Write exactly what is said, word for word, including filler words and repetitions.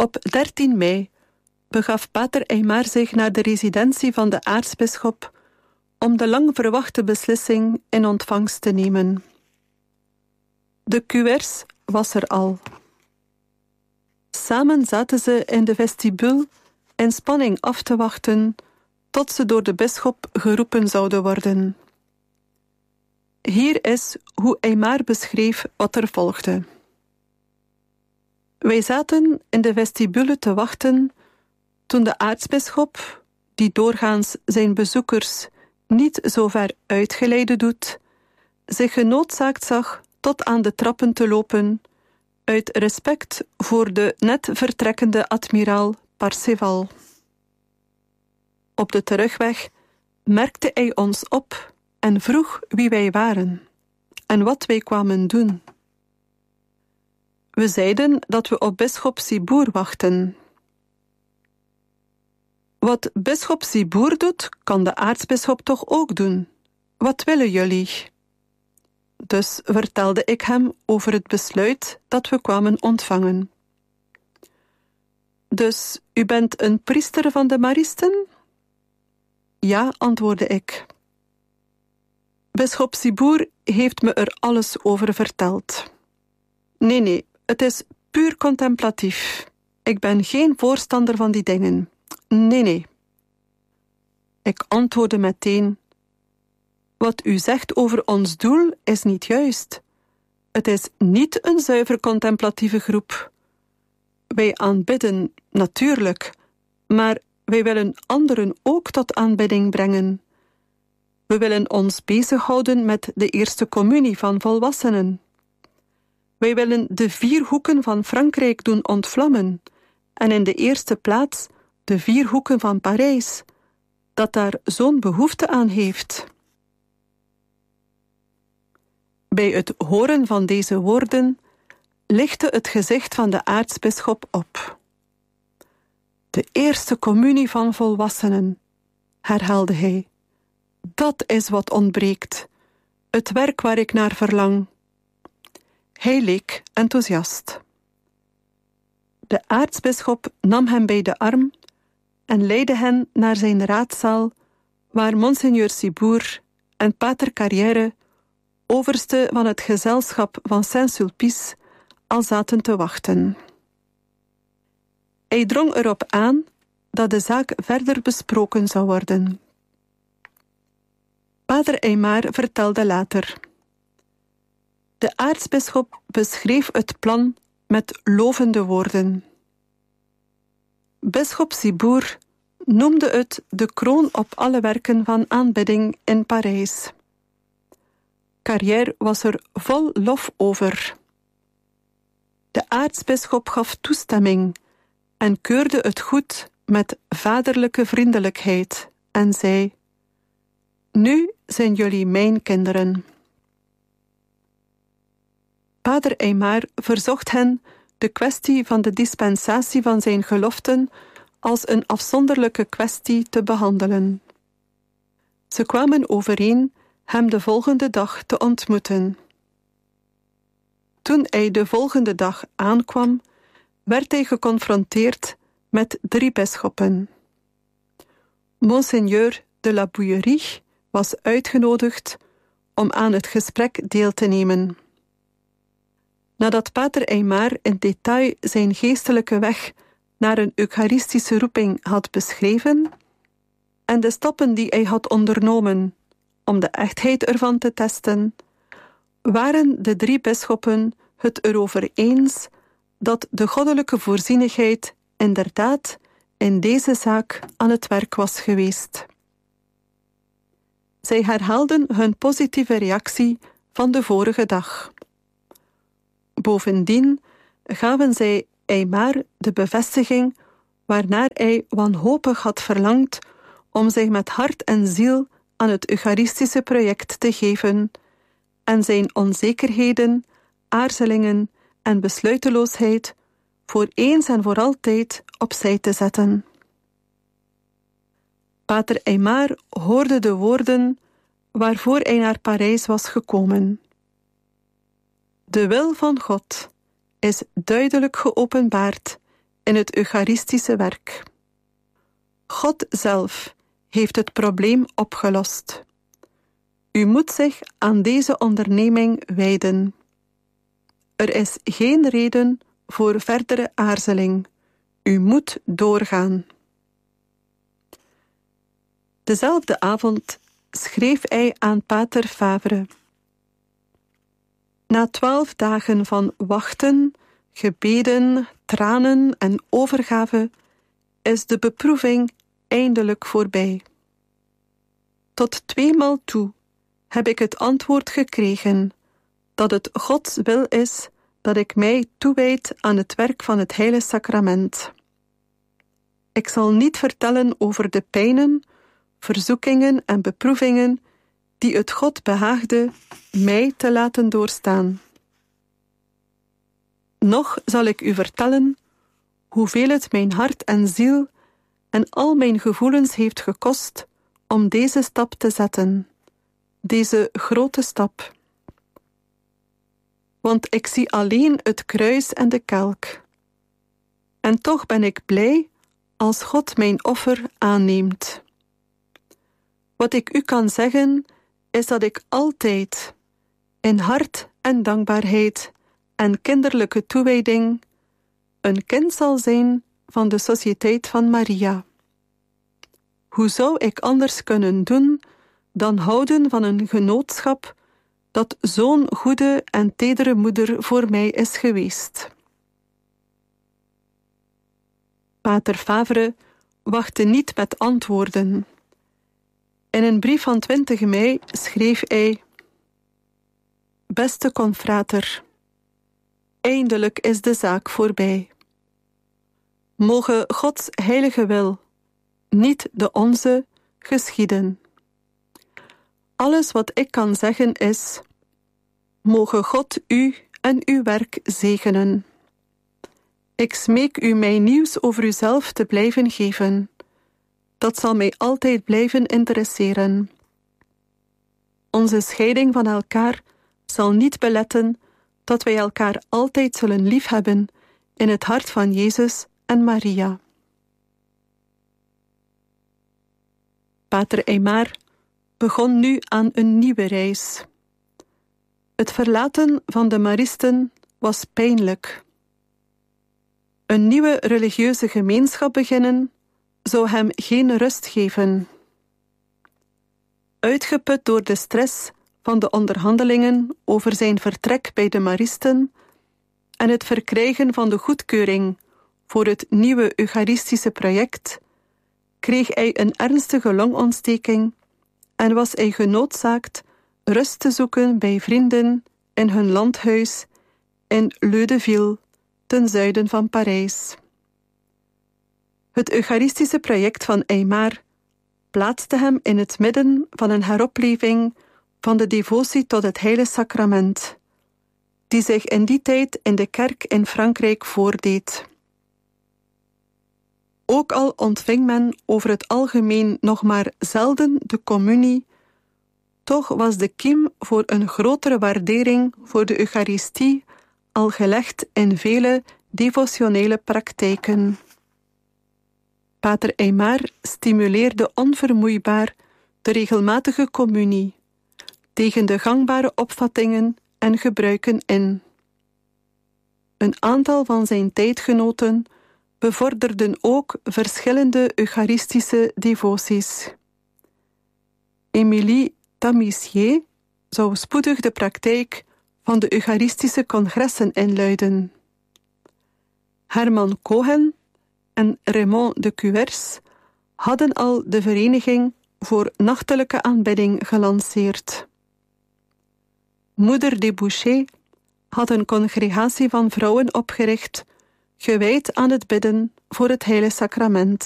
Op dertien mei begaf pater Aymar zich naar de residentie van de aartsbisschop om de lang verwachte beslissing in ontvangst te nemen. De kuvers was er al. Samen zaten ze in de vestibule in spanning af te wachten tot ze door de bisschop geroepen zouden worden. Hier is hoe Aymar beschreef wat er volgde. Wij zaten in de vestibule te wachten toen de aartsbisschop, die doorgaans zijn bezoekers niet zo ver uitgeleide doet, zich genoodzaakt zag tot aan de trappen te lopen, uit respect voor de net vertrekkende admiraal Parseval. Op de terugweg merkte hij ons op en vroeg wie wij waren en wat wij kwamen doen. We zeiden dat we op bisschop Siboer wachten. Wat bisschop Siboer doet, kan de aartsbisschop toch ook doen. Wat willen jullie? Dus vertelde ik hem over het besluit dat we kwamen ontvangen. Dus u bent een priester van de Maristen? Ja, antwoordde ik. Bisschop Siboer heeft me er alles over verteld. Nee, nee, het is puur contemplatief. Ik ben geen voorstander van die dingen. Nee, nee. Ik antwoordde meteen: wat u zegt over ons doel is niet juist. Het is niet een zuiver contemplatieve groep. Wij aanbidden, natuurlijk, maar wij willen anderen ook tot aanbidding brengen. We willen ons bezighouden met de eerste communie van volwassenen. Wij willen de vier hoeken van Frankrijk doen ontvlammen en in de eerste plaats de vier hoeken van Parijs, dat daar zo'n behoefte aan heeft. Bij het horen van deze woorden lichtte het gezicht van de aartsbisschop op. De eerste communie van volwassenen, herhaalde hij. Dat is wat ontbreekt, het werk waar ik naar verlang. Hij leek enthousiast. De aartsbisschop nam hem bij de arm en leidde hen naar zijn raadzaal, waar monseigneur Siboer en pater Carrière, overste van het gezelschap van Saint-Sulpice, al zaten te wachten. Hij drong erop aan dat de zaak verder besproken zou worden. Pater Aymar vertelde later: de aartsbisschop beschreef het plan met lovende woorden. Bisschop Siboer noemde het de kroon op alle werken van aanbidding in Parijs. Carrière was er vol lof over. De aartsbisschop gaf toestemming en keurde het goed met vaderlijke vriendelijkheid en zei: nu zijn jullie mijn kinderen. Pater Aymar verzocht hen de kwestie van de dispensatie van zijn geloften als een afzonderlijke kwestie te behandelen. Ze kwamen overeen hem de volgende dag te ontmoeten. Toen hij de volgende dag aankwam, werd hij geconfronteerd met drie bisschoppen. Monseigneur de la Bouillerie was uitgenodigd om aan het gesprek deel te nemen. Nadat pater Aymar in detail zijn geestelijke weg naar een eucharistische roeping had beschreven en de stappen die hij had ondernomen om de echtheid ervan te testen, waren de drie bisschoppen het erover eens dat de goddelijke voorzienigheid inderdaad in deze zaak aan het werk was geweest. Zij herhaalden hun positieve reactie van de vorige dag. Bovendien gaven zij Aymar de bevestiging waarnaar hij wanhopig had verlangd om zich met hart en ziel aan het eucharistische project te geven en zijn onzekerheden, aarzelingen en besluiteloosheid voor eens en voor altijd opzij te zetten. Pater Aymar hoorde de woorden waarvoor hij naar Parijs was gekomen. De wil van God is duidelijk geopenbaard in het eucharistische werk. God zelf heeft het probleem opgelost. U moet zich aan deze onderneming wijden. Er is geen reden voor verdere aarzeling. U moet doorgaan. Dezelfde avond schreef hij aan pater Favre. Na twaalf dagen van wachten, gebeden, tranen en overgave is de beproeving eindelijk voorbij. Tot tweemaal toe heb ik het antwoord gekregen dat het Gods wil is dat ik mij toewijd aan het werk van het Heilige Sacrament. Ik zal niet vertellen over de pijnen, verzoekingen en beproevingen die het God behaagde mij te laten doorstaan. Nog zal ik u vertellen hoeveel het mijn hart en ziel en al mijn gevoelens heeft gekost om deze stap te zetten, deze grote stap. Want ik zie alleen het kruis en de kelk. En toch ben ik blij als God mijn offer aanneemt. Wat ik u kan zeggen, is dat ik altijd, in hart en dankbaarheid en kinderlijke toewijding, een kind zal zijn van de Sociëteit van Maria. Hoe zou ik anders kunnen doen dan houden van een genootschap dat zo'n goede en tedere moeder voor mij is geweest? Pater Favre wachtte niet met antwoorden. In een brief van twintig mei schreef hij: Beste confrater, eindelijk is de zaak voorbij. Moge Gods heilige wil, niet de onze, geschieden. Alles wat ik kan zeggen is: moge God u en uw werk zegenen. Ik smeek u mij nieuws over uzelf te blijven geven. Dat zal mij altijd blijven interesseren. Onze scheiding van elkaar zal niet beletten dat wij elkaar altijd zullen liefhebben in het hart van Jezus en Maria. Pater Aymar begon nu aan een nieuwe reis. Het verlaten van de Maristen was pijnlijk. Een nieuwe religieuze gemeenschap beginnen zou hem geen rust geven. Uitgeput door de stress van de onderhandelingen over zijn vertrek bij de Maristen en het verkrijgen van de goedkeuring voor het nieuwe eucharistische project, kreeg hij een ernstige longontsteking en was hij genoodzaakt rust te zoeken bij vrienden in hun landhuis in Leudeville, ten zuiden van Parijs. Het eucharistische project van Aymar plaatste hem in het midden van een heropleving van de devotie tot het Heilige Sacrament, die zich in die tijd in de kerk in Frankrijk voordeed. Ook al ontving men over het algemeen nog maar zelden de communie, toch was de kiem voor een grotere waardering voor de Eucharistie al gelegd in vele devotionele praktijken. Pater Aymar stimuleerde onvermoeibaar de regelmatige communie tegen de gangbare opvattingen en gebruiken in. Een aantal van zijn tijdgenoten bevorderden ook verschillende eucharistische devoties. Émilie Tamissier zou spoedig de praktijk van de eucharistische congressen inluiden. Herman Cohen en Raymond de Cuers hadden al de vereniging voor nachtelijke aanbidding gelanceerd. Moeder Debouché had een congregatie van vrouwen opgericht, gewijd aan het bidden voor het Heilige Sacrament.